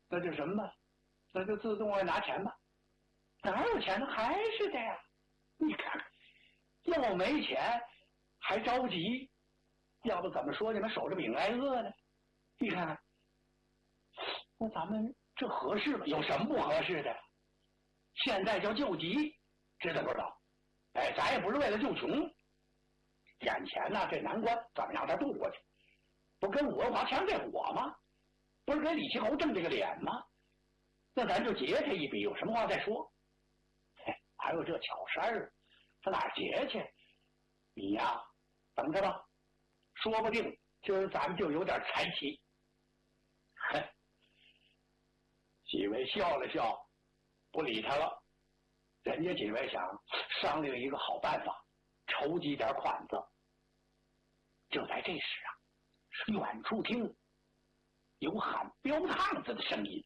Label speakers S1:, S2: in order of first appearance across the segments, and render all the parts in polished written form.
S1: 那就什么吧，那就自动来拿钱吧。哪有钱呢？还是的呀。你看看，又没钱，还着急，要不怎么说你们守着饼挨饿呢？你看看，那咱们这合适吗？有什么不合适的？现在叫救急，知道不知道？哎，咱也不是为了救穷，眼前呢这难关怎么让他渡过去？不跟武文华抢这火吗？不是给李奇侯挣这个脸吗？那咱就劫他一笔，有什么话再说。还有这巧事儿，他哪劫去？你呀，等着吧，说不定今儿咱们就有点财气。哼！几位笑了笑，不理他了。人家几位想商量一个好办法，筹集点款子。就在这时啊，远处听有喊标趟子的声音。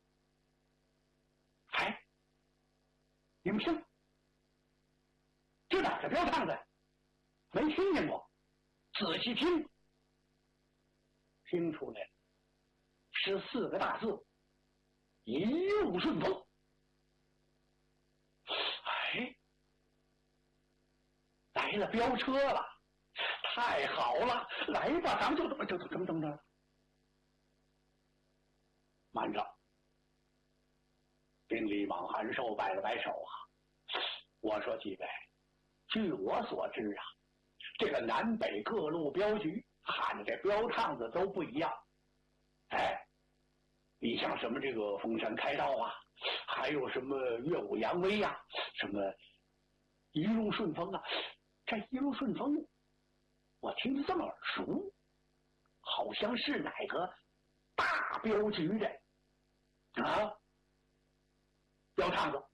S1: 哎，你们听，这哪个标趟子？没听见过，仔细听，听出来了，是4个大字：一路顺风。哎，来了飙车了，太好了！来吧，咱们就等着。慢着，兵礼莽韩寿摆了摆手啊，我说几位，据我所知啊，这个南北各路镖局喊的这标趟子都不一样。哎，你像什么这个封山开道啊，还有什么乐舞扬威啊，什么一路顺风啊，这一路顺风我听着这么耳熟，好像是哪个大镖局的啊标趟子。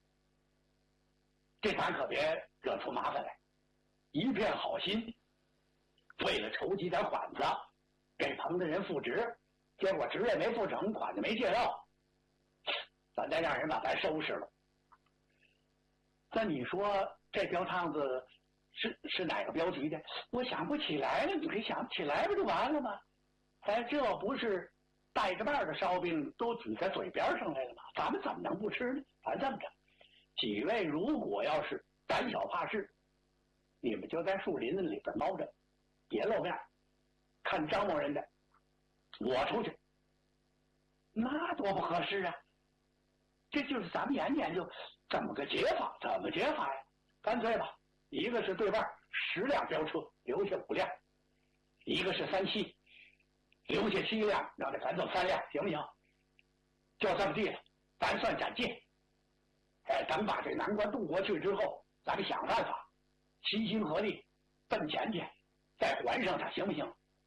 S1: 这咱可别惹出麻烦来，一片好心，为了筹集点款子给彭的人复职，结果职也没复成，款子没借到，咱再让人把咱收拾了。那你说这标趟子是哪个镖局的？我想不起来了。你可以想不起来不就完了吗？哎，这不是带着瓣的烧饼都举在嘴边上来了吗？咱们怎么能不吃呢？咱这么着，几位如果要是胆小怕事，你们就在树林子里边猫着，别露面，看张某人的，我出去。那多不合适啊！这就是咱们研究怎么个劫法，呀？干脆吧，一个是对半10辆飙车，留下5辆；一个是3七，留下7辆，让咱走3辆，行不行？就这么地了，咱算斩戒。哎，等把这难关渡过去之后，咱们想办法，齐心合力奔前去，再还上他，行不行？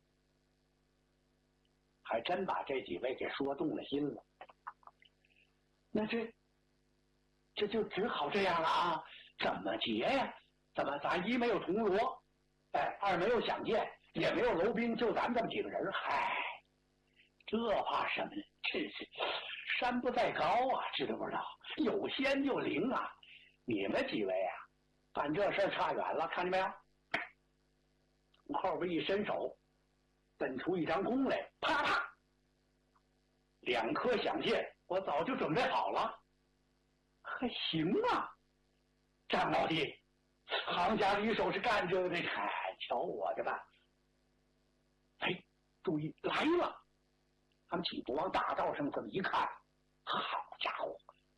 S1: 还真把这几位给说动了心了。那这就只好这样了啊！怎么结呀？怎么咱一没有铜锣，哎，二没有响箭，也没有楼兵，就咱这么几个人，嗨，这怕什么呢？真是山不在高啊，知道不知道？有仙就灵啊！你们几位啊，办这事儿差远了，看见没有？我后边一伸手，蹬出一张弓来，啪啪，2颗响箭，我早就准备好了。还行啊，张老弟，行家里手是干这个的，瞧我的吧。哎，注意来了！他们几步往大道上这么一看，好家伙，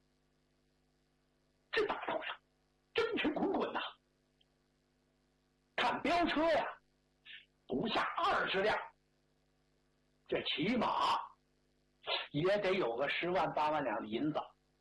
S1: 这大道上真是滚滚呐！看飙车呀，不下20辆，这起码也得有个10万8万两的银子。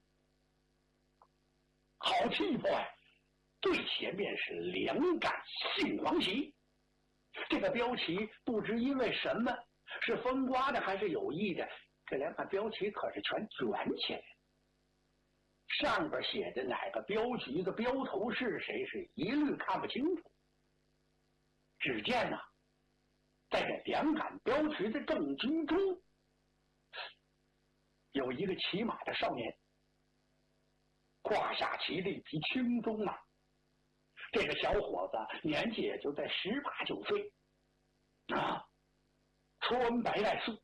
S1: 好气魄呀！最前面是2杆杏黄旗，这个标旗不知因为什么是风刮的还是有意的，这2杆标旗可是全卷起来了，上边写着哪个镖局的镖头是谁，是一律看不清楚。只见呢，在这2杆镖旗的正军中，有一个骑马的少年，胯下骑着一匹青鬃马。这个小伙子年纪也就在18、19岁啊，穿白带素，